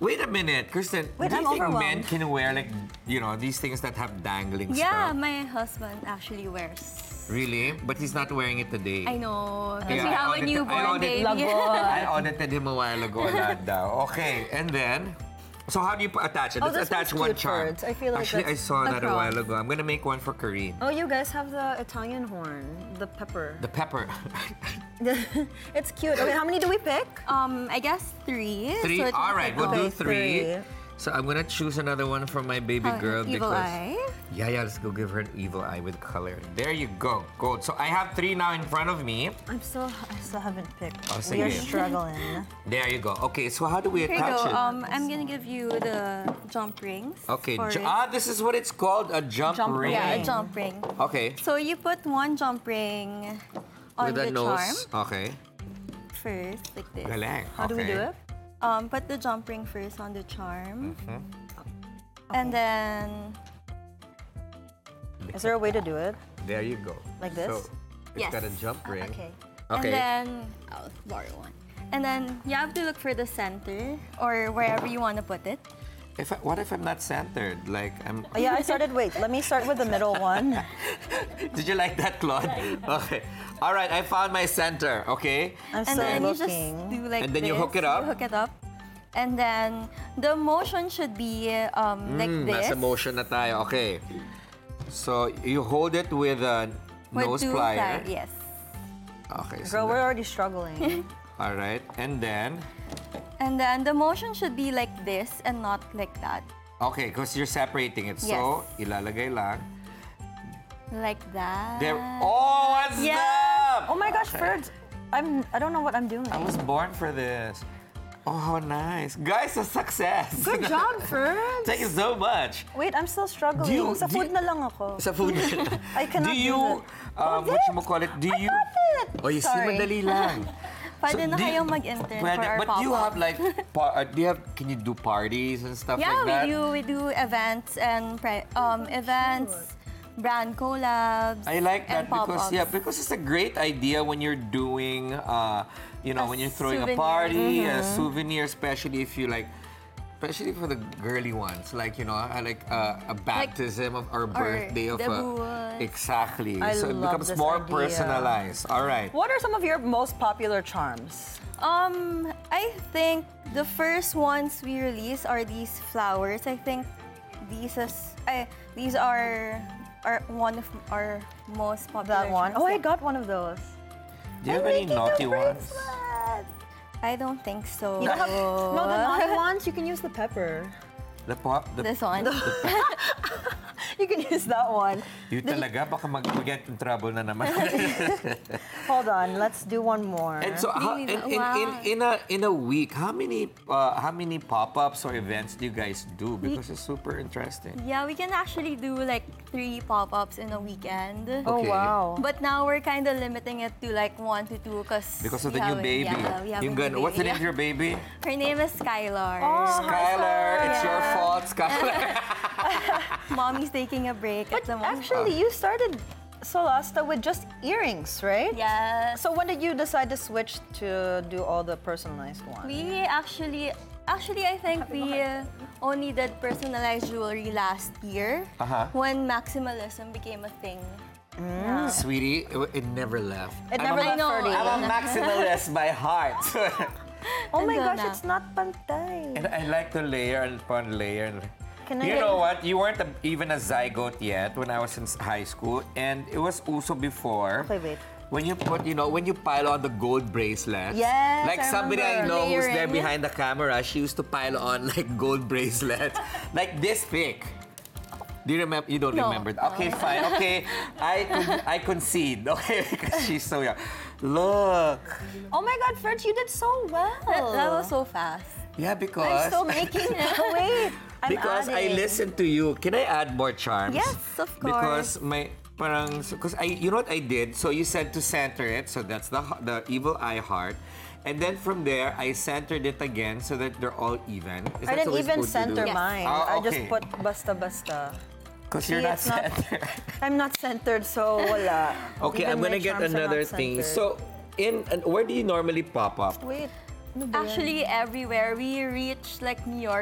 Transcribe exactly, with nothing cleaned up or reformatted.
Wait a minute, Kristen. Wait, do you I'm think men overwhelmed. can wear like, you know, these things that have dangling Yeah, stuff? my husband actually wears. Really? But he's not wearing it today. I know. Because Yeah, we I have a audited- I newborn audited- baby. I audited him a while ago, lad daw. Okay, and then, so how do you p- attach it? Oh, Let's this attach one's one cute charm. birds. I feel like Actually, I that's saw that a across. while ago. I'm gonna make one for Karine. Oh, you guys have the Italian horn, the pepper. The pepper. It's cute. Okay, how many do we pick? Um, I guess three. Three? So it's All right, we'll do Okay, three. three. So I'm gonna choose another one for my baby Uh, girl evil because eye. yeah, yeah, let's go give her an evil eye with color. There you go, gold. So I have three now in front of me. I'm still, I still haven't picked. Oh, We are sige. struggling. There you go. Okay, so how do we Here you attach go. it? Um, I'm gonna give you the jump rings. Okay, for ju- it. ah, this is what it's called, a jump, Jump ring. Yeah, a ring. jump ring. Okay. So you put one jump ring on With the a nose. charm Okay. first, like this. Galing. How do we okay. do it? Um, put the jump ring first on the charm, Mm-hmm. and then Is there a way to do it? There you go. Like this? So it's Yes. got a jump ring. Okay. Okay. and then I'll borrow one. And then you have to look for the center or wherever you want to put it. If I, what if I'm not centered? Like I'm. Oh, yeah, I started, wait, let me start with the middle one. Did you like that, Claude? Okay. All right, I found my center. Okay. I'm And still then you just looking. do like And then you this. hook it up? You hook it up. And then the motion should be um, like Hmm, this. nasa motion na tayo. Okay. So you hold it with a with nose two plier. pli- Yes. Okay. So Girl, we're that- already struggling. all right, and then And then the motion should be like this and not like that. okay, because you're separating it. So Yes. ilalagay lang. Like that. There. Oh, what's Yes. up? Oh my gosh, Ferds, I'm, I don't know what I'm doing. I was born for this. Oh, how nice. Guys, a success. Good job, Ferds. Thank you so much. Wait, I'm still struggling. Do you- Sa do food you- na lang ako. Sa food. I cannot do do you, that. um, Oh, what this? you call it? Do I you? got it. Oh, you see, Sorry. madali lang. Pwede na do you- kayong mag-intern pwede, for our But do you pop-up. have like, par- uh, do you have, can you do parties and stuff Yeah, like that? we do. We do events and pri- um events, brand collabs. I like that and because pop-ups. yeah, because it's a great idea when you're doing, uh, you know, A when you're throwing a souvenir. party, a souvenir, especially if you like, especially for the girly ones, like you know, I like uh, a baptism of or birthday of a, debut. exactly. I so it love becomes this more idea. personalized. All right. What are some of your most popular charms? Um, I think the first ones we release are these flowers. I think these is, I, these are are one of our most popular. That one? charms. Oh, I got one of those. Do you have any naughty ones? I don't think so. You don't have, no, the naughty ones, you can use the pepper. The pop, the, This one. You can use that one. you talaga baka mag get in trouble na naman. Hold on, let's do one more. And so, how, in, in, in, in a in a week, how many uh, how many pop-ups or events do you guys do? Because it's super interesting. Yeah, we can actually do like three pop-ups in a weekend. Oh, Okay. wow. But now we're kind of limiting it to like one to two because Because of the new baby. Yeah, we have Yung a new gan- What's the baby. name of your baby? Her name is Skylar. Oh, Skylar. It's your Yeah. fault, Skylar. Mommy's taking a break But at the moment. actually, you started Solasta with just earrings, right? Yes. So when did you decide to switch to do all the personalized ones? We actually, actually, I think we uh, only did personalized jewelry last year Uh-huh. when maximalism became a thing. Yeah. Sweetie, it, it never left. It I'm never a, left know, Ferdy. I'm a maximalist by heart. Oh my Ando gosh, na. it's not pantay. And I like to layer and upon layer. Can I You get- know what? You weren't a, even a zygote yet when I was in s- high school, and it was also before. Okay, wait. When you put, you know, when you pile on the gold bracelets. Yes, Like I somebody I remember. know who's there Layering. behind the camera, she used to pile on like gold bracelets, like this thick. Do you remember? You don't No. remember? Okay, fine. Okay, I con- I concede. Okay, because she's so young. Look. Oh my God, Ferds, you did so well. That, that was so fast. Yeah, because. I'm still making it. Wait, I'm Because I adding. listen to you. Can I add more charms? Yes, of Because course. my parang because I you know what I did? So you said to center it, so that's the h- the evil eye heart. And then from there, I centered it again so that they're all even. Is I that didn't so it's even good to do? center Yes. mine. Oh, I just okay. put basta basta. Because you're See, not it's not- centered. I'm not centered, so wala. Okay, Even I'm gonna my get charms are another not thing. centered. So, in and where do you normally pop up? Wait. Actually, everywhere. We reached like New York